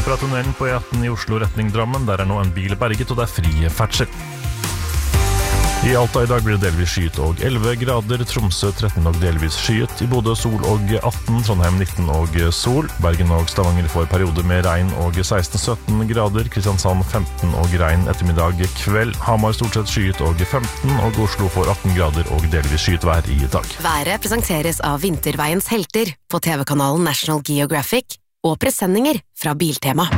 fra tunnelen på E18 i Oslo retning Drammen. Der nå en bil berget, og det fri ferdsel. I Alta i dag blir det delvis skyet og 11 grader, Tromsø 13 og delvis skyet, i Bodø sol og 18, Trondheim 19 og sol, Bergen og Stavanger får periode med regn og 16-17 grader, Kristiansand 15 og regn ettermiddag kveld, Hamar stort sett skyet og 15, og Oslo får 18 grader og delvis skyet vær i dag. Været presenteres av Vinterveiens helter på TV-kanalen National Geographic og presendinger fra Biltema.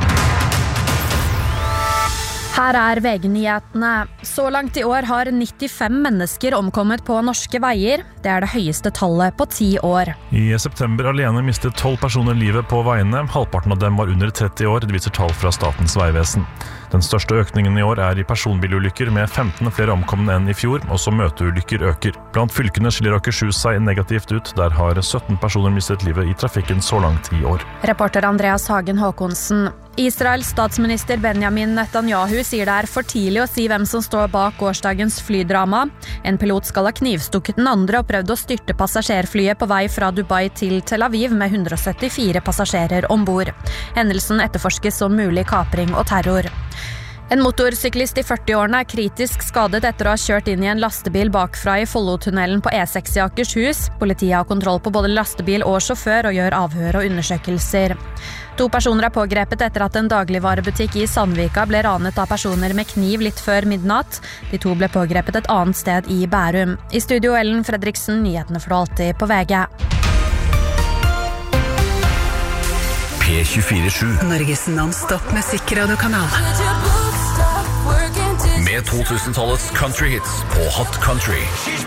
Her VG-nyhetene. Så langt i år har 95 mennesker omkommet på norske veier. Det det høyeste tallet på 10 år. I september alene mistet 12 personer livet på veiene. Halvparten av dem var under 30 år, det viser tall fra Statens vegvesen. Den største økningen i år i personbilulykker, med 15 flere omkomne enn i fjor, også møteulykker øker. Blant fylkene skiller Akershus seg negativt ut. Der har 17 personer mistet livet i trafikken så langt i år. Reporter Andreas Hagen Håkonsen. Israels statsminister Benjamin Netanyahu sier det for tidlig å si hvem som står bak gårsdagens flydrama. En pilot skal ha knivstukket den andre og prøvd å styrte passasjerflyet på vei fra Dubai til Tel Aviv med 174 passasjerer ombord. Hendelsen etterforskes som mulig kapring og terror. En motorsyklist i 40-årene kritisk skadet etter å ha kjørt inn i en lastebil bakfra i Follotunnelen på E6 i Akershus. Politiet har kontroll på både lastebil og sjåfør og gjør avhør og undersøkelser. 2 personer pågrepet etter at en dagligvarebutikk i Sandvika ble ranet av personer med kniv litt før midnatt. De 2 ble pågrepet et annet sted i Bærum. I studio Ellen Fredriksen, nyhetene får du alltid på VG. P24/7 Norges non-stop musikkradiokanal. med 2000-tallets country hits på Hot Country.